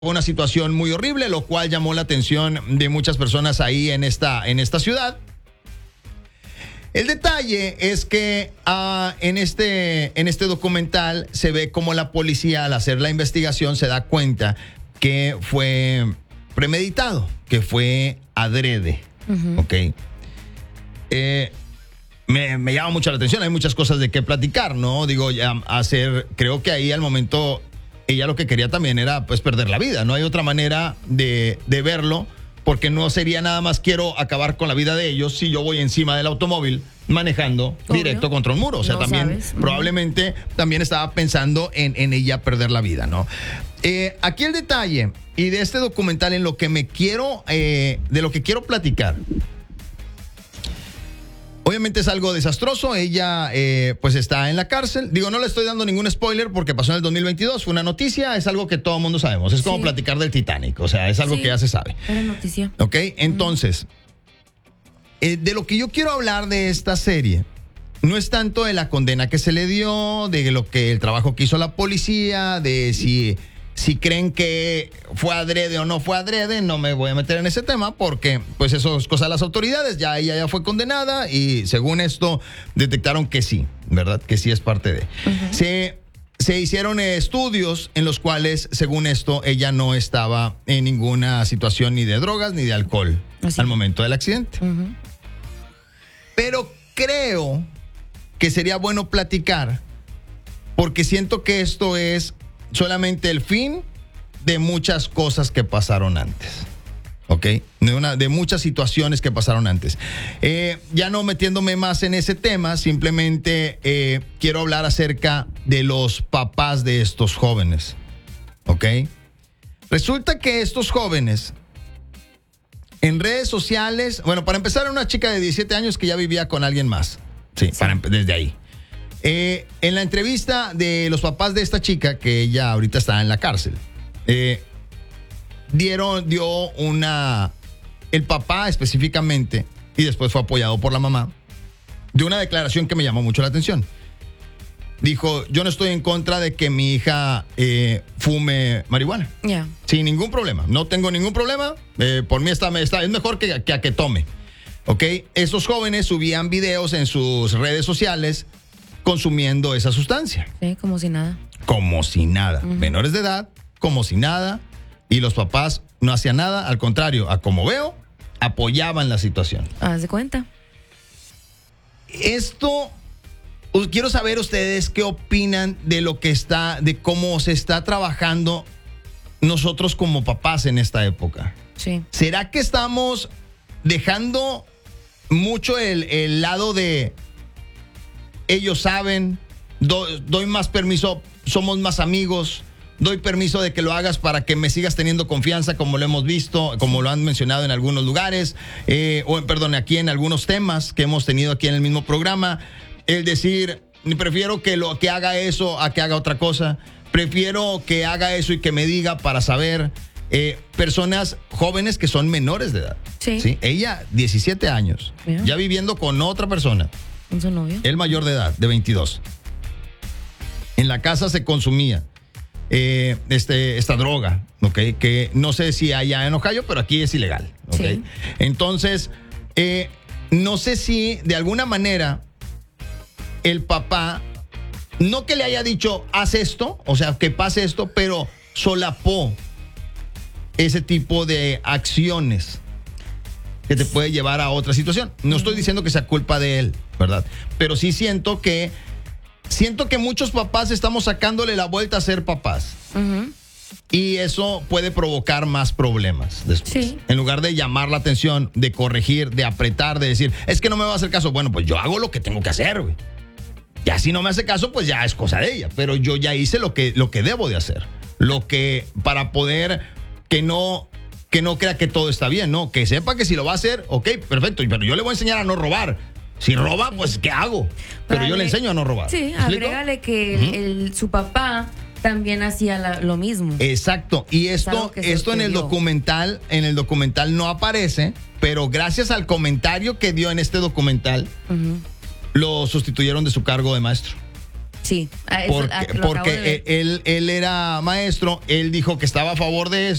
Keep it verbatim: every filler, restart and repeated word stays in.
una situación muy horrible, lo cual llamó la atención de muchas personas ahí en esta, en esta ciudad. El detalle es que uh, en, este, en este documental se ve como la policía, al hacer la investigación, se da cuenta que fue premeditado, que fue adrede. Uh-huh. Ok. Eh, me, me llama mucho la atención, hay muchas cosas de qué platicar, ¿no? Digo, ya hacer, creo que ahí al momento ella lo que quería también era pues perder la vida, no hay otra manera de, de verlo, porque no sería nada más quiero acabar con la vida de ellos si yo voy encima del automóvil manejando Obvio. directo contra un muro, o sea, no también sabes. probablemente uh-huh. también estaba pensando en, en ella perder la vida, ¿no? Eh, aquí el detalle y de este documental en lo que me quiero, eh, de lo que quiero platicar. Obviamente es algo desastroso, ella eh, pues está en la cárcel. Digo, no le estoy dando ningún spoiler porque pasó en el dos mil veintidós, fue una noticia, es algo que todo el mundo sabemos. Es sí. como platicar del Titanic, o sea, es algo sí. que ya se sabe. Era noticia. Ok, entonces, eh, de lo que yo quiero hablar de esta serie no es tanto de la condena que se le dio, de lo que el trabajo que hizo la policía, de si... Si creen que fue adrede o no fue adrede, no me voy a meter en ese tema porque pues eso es cosa de las autoridades. Ya ella ya fue condenada y según esto detectaron que sí, ¿verdad? Que sí es parte de. Uh-huh. Se, se hicieron estudios en los cuales, según esto, ella no estaba en ninguna situación ni de drogas ni de alcohol Así. al momento del accidente. Uh-huh. Pero creo que sería bueno platicar porque siento que esto es solamente el fin de muchas cosas que pasaron antes, ¿ok? De, una, de muchas situaciones que pasaron antes. Eh, ya no metiéndome más en ese tema, simplemente eh, quiero hablar acerca de los papás de estos jóvenes, ¿ok? Resulta que estos jóvenes en redes sociales, bueno, para empezar, era una chica de diecisiete años que ya vivía con alguien más, sí, sí. Para, desde ahí. Eh, en la entrevista de los papás de esta chica, que ella ahorita está en la cárcel, eh, dieron, dio una, el papá específicamente, y después fue apoyado por la mamá, dio una declaración que me llamó mucho la atención. Dijo, yo no estoy en contra de que mi hija eh, fume marihuana. Yeah. Sin ningún problema, no tengo ningún problema, eh, por mí está, está, es mejor que, que a que tome. ¿Ok? Estos jóvenes subían videos en sus redes sociales consumiendo esa sustancia. Sí, como si nada. Como si nada. Uh-huh. Menores de edad, como si nada. Y los papás no hacían nada. Al contrario, a como veo, apoyaban la situación. Haz de cuenta. Esto, quiero saber ustedes qué opinan de lo que está, de cómo se está trabajando nosotros como papás en esta época. Sí. ¿Será que estamos dejando mucho el, el lado de ellos saben, do, doy más permiso, somos más amigos, doy permiso de que lo hagas para que me sigas teniendo confianza, como lo hemos visto, como lo han mencionado en algunos lugares, eh, o perdón, aquí en algunos temas que hemos tenido aquí en el mismo programa, el decir, prefiero que, lo, que haga eso a que haga otra cosa, prefiero que haga eso y que me diga para saber, eh, personas jóvenes que son menores de edad. Sí. ¿Sí? Ella, diecisiete años, yeah. ya viviendo con otra persona. ¿Con su novio? El mayor de edad, de veintidós. En la casa se consumía eh, este, esta droga, ¿ok? Que no sé si allá en Ohio, pero aquí es ilegal, ¿ok? Sí. Entonces, eh, no sé si de alguna manera el papá, no que le haya dicho, haz esto, o sea, que pase esto, pero solapó ese tipo de acciones que te puede llevar a otra situación. No estoy diciendo que sea culpa de él, ¿verdad? Pero sí siento que siento que muchos papás estamos sacándole la vuelta a ser papás. Uh-huh. Y eso puede provocar más problemas después. Sí. En lugar de llamar la atención, de corregir, de apretar, de decir, es que no me va a hacer caso. Bueno, pues yo hago lo que tengo que hacer, güey. Ya si no me hace caso, pues ya es cosa de ella. Pero yo ya hice lo que, lo que debo de hacer. Lo que, para poder que no... que no crea que todo está bien, ¿no? Que sepa que si lo va a hacer, ok, perfecto, pero yo le voy a enseñar a no robar. Si roba, pues, ¿qué hago? Pero Vale. yo le enseño a no robar. Sí, agrégale que el, el, su papá también hacía la, lo mismo. Exacto, y esto, esto en el documental, en el documental no aparece, pero gracias al comentario que dio en este documental, uh-huh. lo sustituyeron de su cargo de maestro. Sí, a eso- Porque, a- lo acabo de porque ver. él, él era maestro, él dijo que estaba a favor de eso.